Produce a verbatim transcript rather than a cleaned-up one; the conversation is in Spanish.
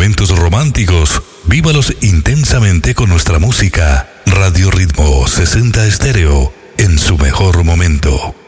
momentos románticos, vívalos intensamente con nuestra música. Radio Ritmo sesenta Estéreo, en su mejor momento.